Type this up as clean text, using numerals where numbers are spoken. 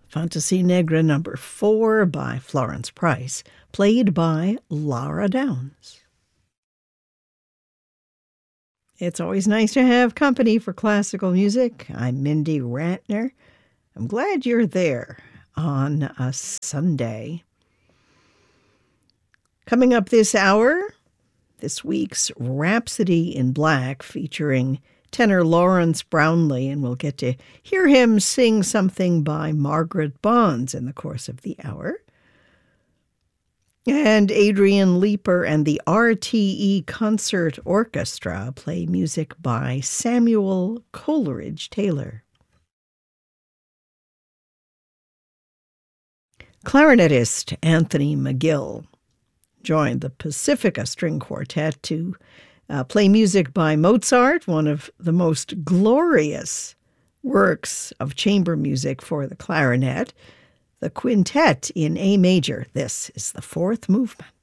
Fantasia Negra number 4 by Florence Price, played by Laura Downs. It's always nice to have company for classical music. I'm Mindy Ratner. I'm glad you're there on a Sunday. Coming up this hour, this week's Rhapsody in Black featuring tenor Lawrence Brownlee, and we'll get to hear him sing something by Margaret Bonds in the course of the hour. And Adrian Leeper and the RTE Concert Orchestra play music by Samuel Coleridge Taylor. Clarinetist Anthony McGill joined the Pacifica String Quartet to play music by Mozart, one of the most glorious works of chamber music for the clarinet, the quintet in A major. This is the fourth movement.